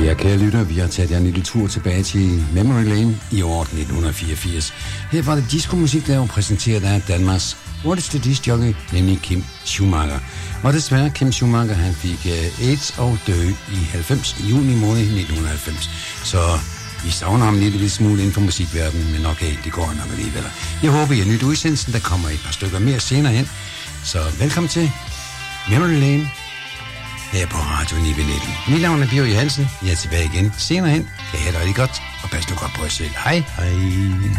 Ja, kære lytter, vi har taget jer en lille tur tilbage til Memory Lane i år 1984. Her var det disco-musik, der var præsenteret af Danmarks hurtigste discjockey, nemlig Kim Schumacher. Og desværre, Kim Schumacher, han fik AIDS og døde i juni måned 1990. Så vi savner ham lidt lidt smule inden for musikverdenen, men okay, det går nok alligevel. Jeg håber, I har nyt udsendelsen. Der kommer et par stykker mere senere hen. Så velkommen til Memory Lane her på Radio 919. Mit navn er Bjørn Johansen. Jeg er tilbage igen senere hen. Kan I have det rigtig godt, og pas nu godt på jer selv. Hej, hej.